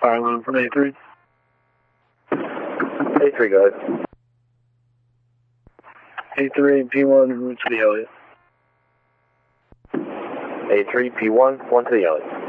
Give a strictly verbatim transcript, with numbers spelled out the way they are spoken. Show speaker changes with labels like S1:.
S1: Fire line from A three.
S2: A three, go ahead.
S1: A three, P one, route to the Elliott.
S2: A three, P one, one to the Elliott.